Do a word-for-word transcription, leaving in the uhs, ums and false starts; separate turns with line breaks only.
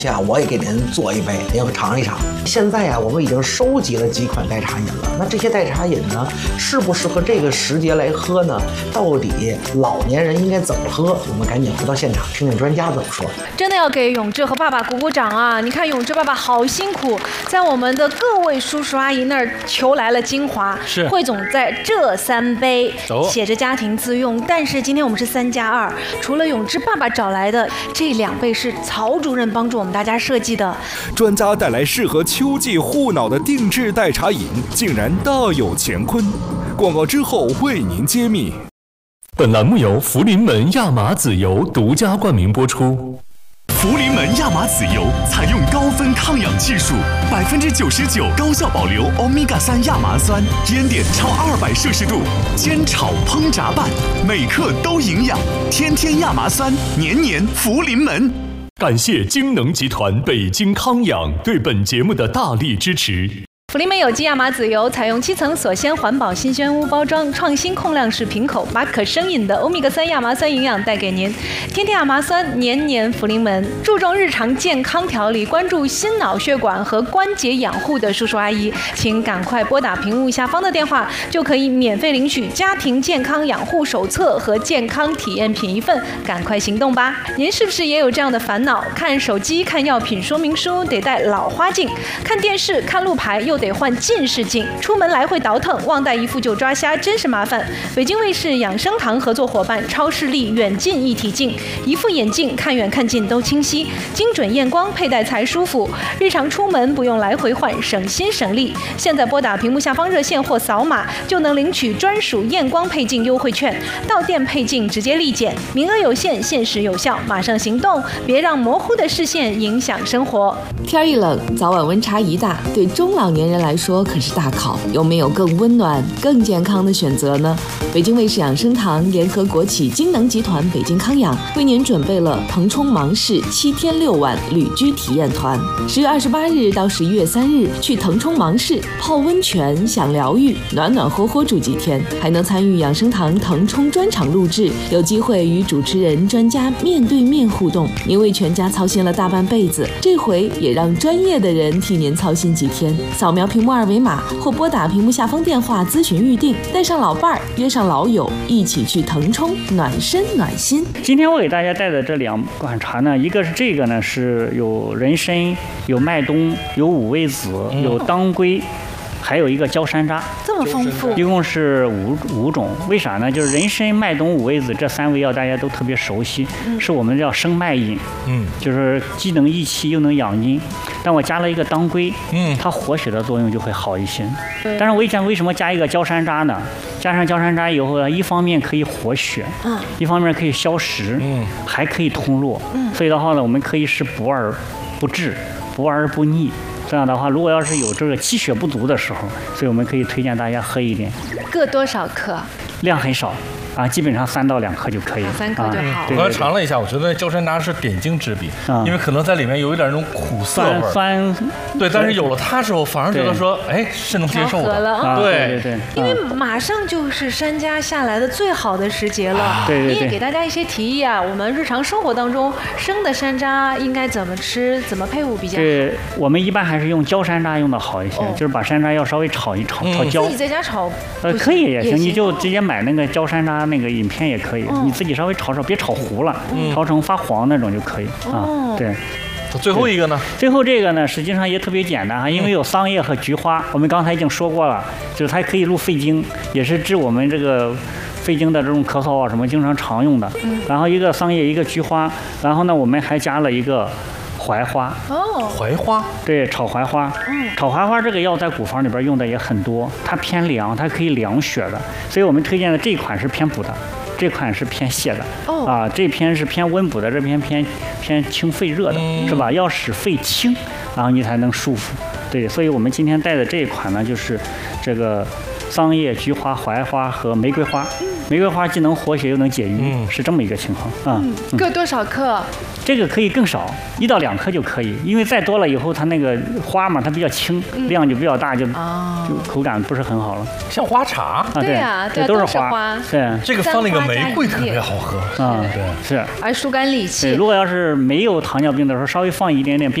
下我也给您做一杯，您尝一尝。现在呀、啊，我们已经收集了几款代茶饮了。那这些代茶饮呢，适不适合这个时节来喝呢？到底老年人应该怎么喝？我们赶紧回到现场，听听专家怎么说。
真的要给永志和爸爸鼓鼓掌啊！你看永志爸爸好辛苦，在我们的各位叔叔阿姨那儿求来了精华。
是。
汇总在这三杯，写着家庭自用。但是今天我们是三加二，除了永志爸爸找来的这两杯是曹主任帮助我们大家设计的。
专家带来适合秋季护脑的定制代茶饮，竟然大有乾坤。广告之后为您揭秘。
本栏目由福临门亚麻籽油独家冠名播出。
福临门亚麻籽油采用高分抗氧技术，百分之九十九高效保留欧米伽三亚麻酸，烟点超二百摄氏度，煎炒烹炸拌，每克都营养。天天亚麻酸，年年福临门。
感谢京能集团北京康养对本节目的大力支持。
福临门有机亚麻籽油采用七层锁鲜环保新鲜屋包装，创新控量式瓶口，把可生饮的欧米伽三亚麻酸营养带给您。天天亚麻酸，年年福临门，注重日常健康调理，关注心脑血管和关节养护的叔叔阿姨，请赶快拨打屏幕下方的电话，就可以免费领取家庭健康养护手册和健康体验品一份，赶快行动吧！您是不是也有这样的烦恼？看手机、看药品说明书得戴老花镜，看电视、看路牌又得换近视镜，出门来回倒腾，忘带一副就抓瞎，真是麻烦。北京卫视养生堂合作伙伴超视力远近一体镜，一副眼镜看远看近都清晰，精准验光，佩戴才舒服。日常出门不用来回换，省心省力。现在拨打屏幕下方热线或扫码就能领取专属验光配镜优惠券，到店配镜直接立减，名额有限，限时有效，马上行动，别让模糊的视线影响生活。
天一冷，早晚温差一大，对中老年人来说可是大考。有没有更温暖、更健康的选择呢？北京卫视养生堂联合国企京能集团北京康养，为您准备了腾冲芒市七天六晚旅居体验团。十月二十八日到十一月三日，去腾冲芒市泡温泉、享疗愈，暖暖和和住几天，还能参与养生堂腾冲专场录制，有机会与主持人、专家面对面互动。您为全家操心了大半辈子，这回也让专业的人替您操心几天。扫描屏幕二维码或拨打屏幕下方电话咨询预定，带上老伴儿，约上老友，一起去腾冲暖身暖心。
今天我给大家带的这两款茶呢，一个是这个呢，是有人参、有麦冬、有五味子、有当归，还有一个焦山楂，
这么丰富，
一共是五五种。为啥呢？就是人参、麦冬、五味子这三味药大家都特别熟悉，嗯、是我们叫生脉饮，嗯，就是既能益气又能养阴。但我加了一个当归，嗯，它活血的作用就会好一些。但是我想为什么加一个焦山楂呢？加上焦山楂以后呢，一方面可以活血，嗯，一方面可以消食，嗯，还可以通络，嗯，所以的话呢，我们可以是补而不滞，补而不腻。这样的话，如果要是有这个气血不足的时候，所以我们可以推荐大家喝一点。
各多少克？
量很少。啊，基本上三到两克就可以，
三克就好。
我刚尝了一下，我觉得焦山楂是点睛之笔，因为可能在里面有一点那种苦涩味儿，
酸，
对。但是有了它之后，反而觉得说，哎，是能接受的。
对对对。
因为马上就是山楂下来的最好的时节了，
对对对。
你也给大家一些提议啊，我们日常生活当中生的山楂应该怎么吃，怎么配伍比较好？
对，我们一般还是用焦山楂用的好一些，就是把山楂要稍微炒一炒，炒焦。
自己在家炒，
呃，可以也行，你就直接买那个焦山楂那个饮片也可以，你自己稍微炒炒，别炒糊了，炒成发黄那种就可以啊。对。
最后一个呢？
最后这个呢，实际上也特别简单哈，因为有桑叶和菊花，我们刚才已经说过了，就是它可以入肺经，也是治我们这个肺经的这种咳嗽啊什么经常常用的。然后一个桑叶，一个菊花，然后呢我们还加了一个槐花。
哦，
槐花，
对，炒槐花。嗯，炒槐花这个药在古方里边用的也很多，它偏凉，它可以凉血的，所以我们推荐的这一款是偏补的。这款是偏泻的，哦、啊，这篇是偏温补的，这篇偏偏清肺热的，嗯、是吧？要使肺清，然后你才能舒服。对，所以我们今天带的这一款呢，就是这个桑叶、菊花、槐花和玫瑰花。 玫瑰花既能活血又能解郁，嗯、是这么一个情况啊。
嗯，各多少克？
这个可以更少，一到两克就可以，因为再多了以后它那个花嘛，它比较轻，嗯、量就比较大，就、哦、就口感不是很好了。
像花茶
啊，
对呀，
这都是花。对，
这个放那个玫瑰特别好喝
啊，对，是。
而疏肝理气。
对，如果要是没有糖尿病的时候，稍微放一点点。